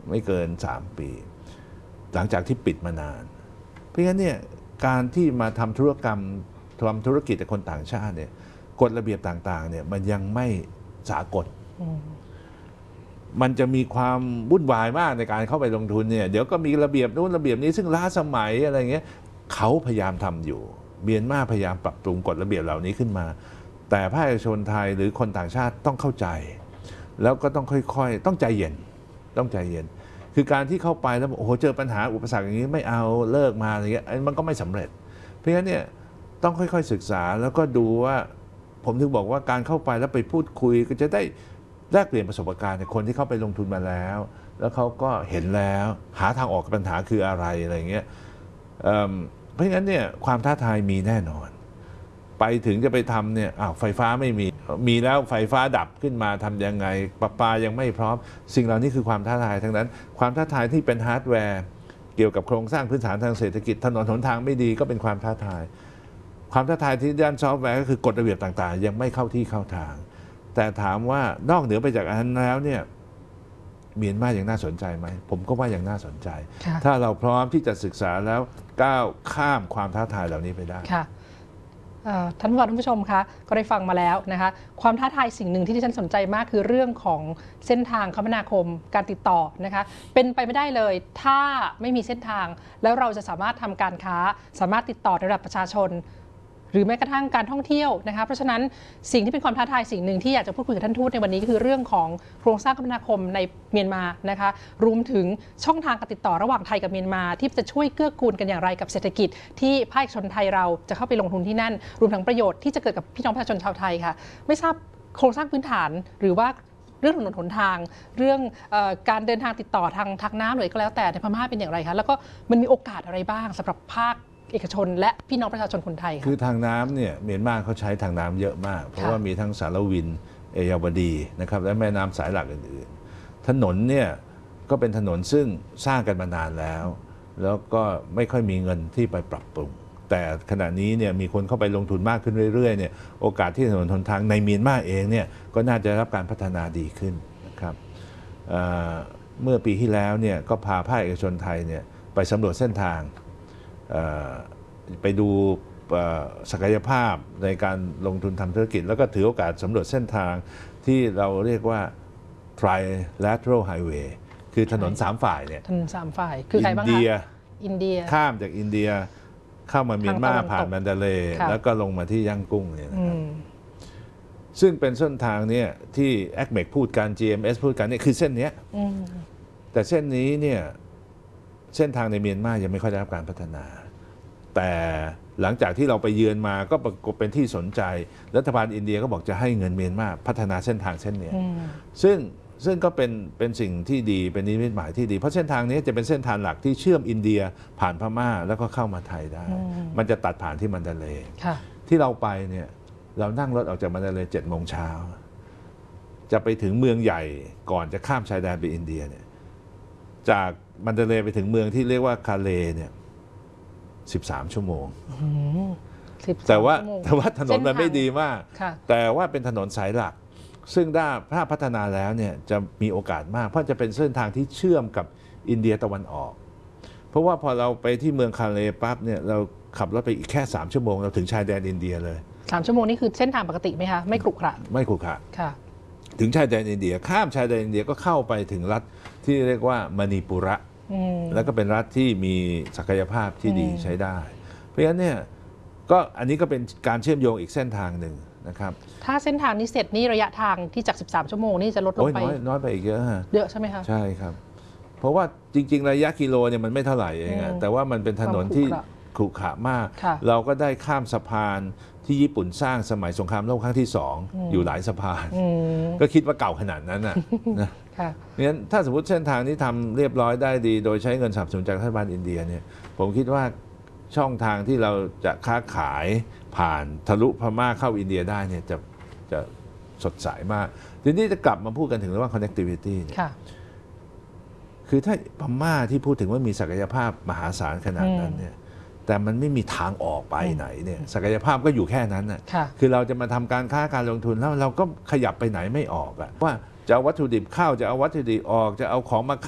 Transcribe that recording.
ไม่เกิน3 ปีหลังจากที่ปิดมานานเพราะงั้นเนี่ยการที่มาทำธุรกิจกับคนต่างชาติเนี่ยกฎระเบียบต่างๆเนี่ยมันยังไม่สากลมันจะมีความวุ่นวายมากในการเข้าไปลงทุนเนี่ยเดี๋ยวก็มีระเบียบนู้นระเบียบนี้ซึ่งล้าสมัยอะไรเงี้ยเขาพยายามทำอยู่เมียนมาพยายามปรับปรุงกฎระเบียบเหล่านี้ขึ้นมาแต่ภาคเอกชนไทยหรือคนต่างชาติต้องเข้าใจแล้วก็ต้องค่อยๆต้องใจเย็นคือการที่เข้าไปแล้วโอ้โหเจอปัญหาอุปสรรคอย่างนี้ไม่เอาเลิกมาอะไรเงี้ยมันก็ไม่สำเร็จเพราะฉะนั้นเนี่ยต้องค่อยๆศึกษาแล้วก็ดูว่าผมถึงบอกว่าการเข้าไปแล้วไปพูดคุยก็จะได้แลกเปลี่ยนประสบการณ์จากคนที่เข้าไปลงทุนมาแล้วเขาก็เห็นแล้วหาทางออกปัญหาคืออะไรเงี้ยเพราะฉะนั้นเนี่ยความท้าทายมีแน่นอนไปถึงจะไปทำเนี่ยไฟฟ้าไม่มีแล้วไฟฟ้าดับขึ้นมาทำยังไงประปายังไม่พร้อมสิ่งเหล่านี้คือความท้าทายทั้งนั้นความท้าทายที่เป็นฮาร์ดแวร์เกี่ยวกับโครงสร้างพื้นฐานทางเศรษฐกิจถนนหนทางไม่ดีก็เป็นความท้าทายที่ด้านซอฟต์แวร์ก็คือกฎระเบียบต่างๆยังไม่เข้าที่เข้าทางแต่ถามว่านอกเหนือไปจากอันนั้นแล้วเนี่ยเมียนมายังน่าสนใจไหมผมก็ว่ายังน่าสนใจถ้าเราพร้อมที่จะศึกษาแล้วก้าวข้ามความท้าทายเหล่านี้ไปได้ท่านผู้ชมคะก็ได้ฟังมาแล้วนะคะความท้าทายสิ่งหนึ่งที่ดิฉันสนใจมากคือเรื่องของเส้นทางคมนาคมการติดต่อนะคะเป็นไปไม่ได้เลยถ้าไม่มีเส้นทางแล้วเราจะสามารถทำการค้าสามารถติดต่อระดับประชาชนหรือแม้กระทั่งการท่องเที่ยวนะคะเพราะฉะนั้นสิ่งที่เป็นความท้าทายสิ่งหนึ่งที่อยากจะพูดคุยกับท่านทูตในวันนี้ก็คือเรื่องของโครงสร้างคมนาคมในเมียนมานะคะรวมถึงช่องทางการติดต่อระหว่างไทยกับเมียนมาที่จะช่วยเกื้อกูลกันอย่างไรกับเศรษฐกิจที่ภาคเอกชนไทยเราจะเข้าไปลงทุนที่นั่นรวมทั้งประโยชน์ที่จะเกิดกับพี่น้องประชาชนชาวไทยค่ะไม่ทราบโครงสร้างพื้นฐานหรือว่าเรื่องถนนหนทางเรื่องการเดินทางติดต่อทางน้ำหรือก็แล้วแต่ในพม่าเป็นอย่างไรคะแล้วก็มันมีโอกาสอะไรบ้างสำหรับภาคเอกชนและพี่น้องประชาชนคนไทยคือทางน้ำเนี่ยเมียนมาเขาใช้ทางน้ำเยอะมากเพราะว่ามีทั้งสารวินเอยาวดีนะครับและแม่น้ำสายหลักอื่นๆถนนเนี่ยก็เป็นถนนซึ่งสร้างกันมานานแล้วก็ไม่ค่อยมีเงินที่ไปปรับปรุงแต่ขณะนี้เนี่ยมีคนเข้าไปลงทุนมากขึ้นเรื่อยๆเนี่ยโอกาสที่ถนนหนทางในเมียนมาเองเนี่ยก็น่าจะรับการพัฒนาดีขึ้นนะครับเมื่อปีที่แล้วเนี่ยก็พาภาคเอกชนไทยเนี่ยไปสำรวจเส้นทางไปดูศักยภาพในการลงทุนทำธุรกิจแล้วก็ถือโอกาสสำรวจเส้นทางที่เราเรียกว่า Trilateral Highway คือถนน3 ฝ่ายเนี่ยถนน3 ฝ่ายคือใครบ้างคะอินเดียข้ามจากอินเดียเข้ามาเมียนมาผ่านมันดาเลย์แล้วก็ลงมาที่ย่างกุ้งเนี่ยนะครับซึ่งเป็นเส้นทางเนี่ยที่ ACMEC พูดกัน GMS พูดกันเนี่ยคือเส้นนี้แต่เส้นนี้เนี่ยเส้นทางในเมียนมายังไม่ค่อยได้รับการพัฒนาแต่หลังจากที่เราไปเยือนมาก็ปรากฏเป็นที่สนใจรัฐบาลอินเดียก็บอกจะให้เงินเมียนมาพัฒนาเส้นทางเส้นนี้ซึ่งก็เป็นสิ่งที่ดีเป็นนิมิตหมายที่ดีเพราะเส้นทางนี้จะเป็นเส้นทางหลักที่เชื่อมอินเดียผ่านพม่าแล้วก็เข้ามาไทยได้มันจะตัดผ่านที่มันดาเลย์ที่เราไปเนี่ยเรานั่งรถออกจากมันดาเลย์7 โมงเช้าจะไปถึงเมืองใหญ่ก่อนจะข้ามชายแดนไปอินเดียเนี่ยจากมันดาเลย์ไปถึงเมืองที่เรียกว่าคาเลเนี่ย13 ชั่วโมงแต่ว่าถนนมันไม่ดีมากแต่ว่าเป็นถนนสายหลักซึ่งถ้าพัฒนาแล้วเนี่ยจะมีโอกาสมากเพราะจะเป็นเส้นทางที่เชื่อมกับอินเดียตะวันออกเพราะว่าพอเราไปที่เมืองคาเลปั๊บเนี่ยเราขับรถไปอีกแค่3 ชั่วโมงเราถึงชายแดนอินเดียเลย 3 ชั่วโมงนี่คือเส้นทางปกติไหมคะไม่ขรุขระไม่ขรุขระถึงชายแดนอินเดียข้ามชายแดนอินเดียก็เข้าไปถึงรัฐที่เรียกว่ามณีปุระแล้วก็เป็นรัฐที่มีศักยภาพที่ดีใช้ได้เพราะฉะนั้นเนี่ยก็อันนี้ก็เป็นการเชื่อมโยงอีกเส้นทางหนึ่งนะครับถ้าเส้นทางนี้เสร็จนี่ระยะทางที่จาก13 ชั่วโมงนี่จะลดลงไปน้อยไปอีกเยอะใช่ไหมคะใช่ครับเพราะว่าจริงๆระยะกิโลเนี่ยมันไม่เท่าไหร่เองแต่ว่ามันเป็นถนนที่ขรุขระมากเราก็ได้ข้ามสะพานที่ญี่ปุ่นสร้างสมัยสงครามโลกครั้งที่2อยู่หลายสะพานก็คิดว่าเก่าขนาดนั้นนะงั้นถ้าสมมติเส้นทางนี้ทำเรียบร้อยได้ดีโดยใช้เงินสนับสนุนจากรัฐบาลอินเดียเนี่ยผมคิดว่าช่องทางที่เราจะค้าขายผ่านทะลุพม่าเข้าอินเดียได้เนี่ยจะสดใสมากทีนี้จะกลับมาพูดกันถึงเรื่อง connectivity เนี่ยคือถ้าพม่าที่พูดถึงว่ามีศักยภาพมหาศาลขนาดนั้นเนี่ยแต่มันไม่มีทางออกไปไหนเนี่ยศักยภาพก็อยู่แค่นั้นน่ะคือเราจะมาทำการค้าการลงทุนแล้วเราก็ขยับไปไหนไม่ออกอะว่าจะเอาวัตถุดิบเข้าจะเอาวัตถุดิบออกจะเอาของมา